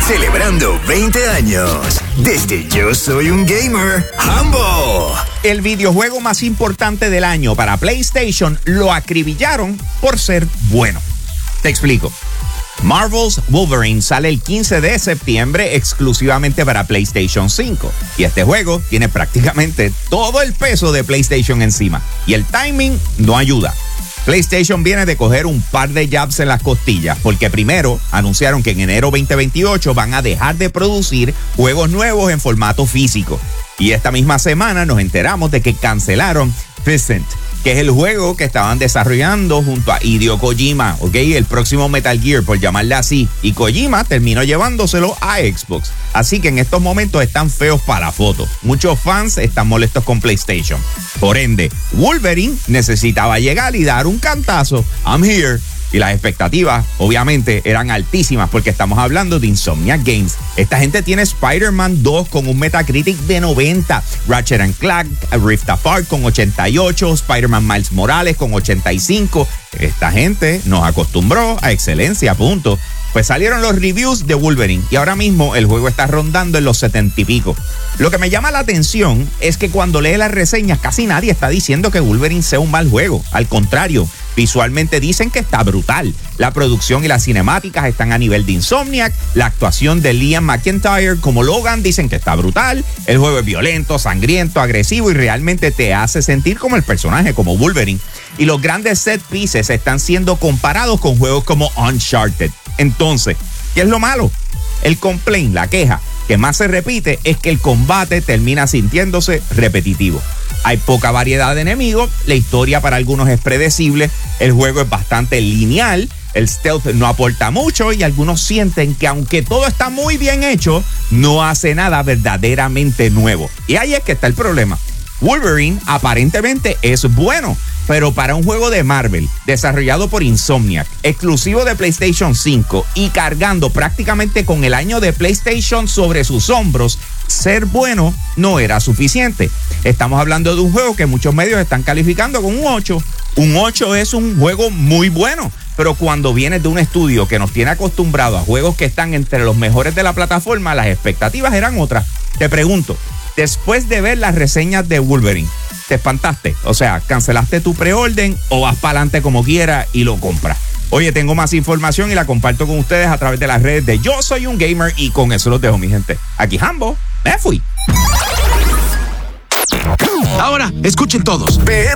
Celebrando 20 años. Desde Yo Soy un Gamer, Humble. El videojuego más importante del año para PlayStation lo acribillaron por ser bueno. Te explico. Marvel's Wolverine sale el 15 de septiembre exclusivamente para PlayStation 5. Y este juego tiene prácticamente todo el peso de PlayStation encima. Y el timing no ayuda. PlayStation viene de coger un par de jabs en las costillas, porque primero anunciaron que en enero 2028 van a dejar de producir juegos nuevos en formato físico. Y esta misma semana nos enteramos de que cancelaron Descent, que es el juego que estaban desarrollando junto a Hideo Kojima, ¿ok? El próximo Metal Gear, por llamarle así. Y Kojima terminó llevándoselo a Xbox. Así que en estos momentos están feos para la foto. Muchos fans están molestos con PlayStation. Por ende, Wolverine necesitaba llegar y dar un cantazo. I'm here. Y las expectativas, obviamente, eran altísimas porque estamos hablando de Insomniac Games. Esta gente tiene Spider-Man 2 con un Metacritic de 90, Ratchet & Clank Rift Apart con 88, Spider-Man Miles Morales con 85. Esta gente nos acostumbró a excelencia, punto. Pues salieron los reviews de Wolverine y ahora mismo el juego está rondando en los 70 y pico. Lo que me llama la atención es que cuando lees las reseñas casi nadie está diciendo que Wolverine sea un mal juego. Al contrario, visualmente dicen que está brutal. La producción y las cinemáticas están a nivel de Insomniac. La actuación de Liam McIntyre como Logan dicen que está brutal. El juego es violento, sangriento, agresivo y realmente te hace sentir como el personaje, como Wolverine. Y los grandes set pieces están siendo comparados con juegos como Uncharted. Entonces, ¿qué es lo malo? El complaint, la queja que más se repite es que el combate termina sintiéndose repetitivo. Hay poca variedad de enemigos, la historia para algunos es predecible, el juego es bastante lineal, el stealth no aporta mucho y algunos sienten que aunque todo está muy bien hecho, no hace nada verdaderamente nuevo. Y ahí es que está el problema. Wolverine aparentemente es bueno, pero para un juego de Marvel desarrollado por Insomniac, exclusivo de PlayStation 5 y cargando prácticamente con el año de PlayStation sobre sus hombros, ser bueno no era suficiente. Estamos hablando de un juego que muchos medios están calificando con un 8. Un 8 es un juego muy bueno, pero cuando vienes de un estudio que nos tiene acostumbrado a juegos que están entre los mejores de la plataforma, las expectativas eran otras. Te pregunto, después de ver las reseñas de Wolverine, ¿te espantaste? O sea, ¿cancelaste tu preorden o vas para adelante como quieras y lo compras? Oye, tengo más información y la comparto con ustedes a través de las redes de Yo Soy un Gamer y con eso los dejo, mi gente. Aquí Hambo, me fui. Ahora, escuchen todos. PR